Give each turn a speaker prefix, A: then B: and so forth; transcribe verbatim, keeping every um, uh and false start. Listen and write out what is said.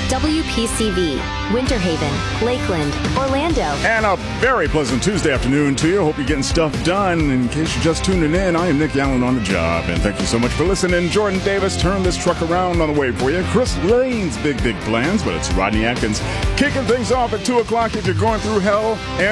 A: W P C V, Winter Haven, Lakeland, Orlando.
B: And a very pleasant Tuesday afternoon to you. Hope you're getting stuff done. In case you're just tuning in, I am Nick Allen on the job. And thank you so much for listening. Jordan Davis turned this truck around on the way for you. Chris Lane's big, big plans, but it's Rodney Atkins kicking things off at two o'clock if you're going through hell. And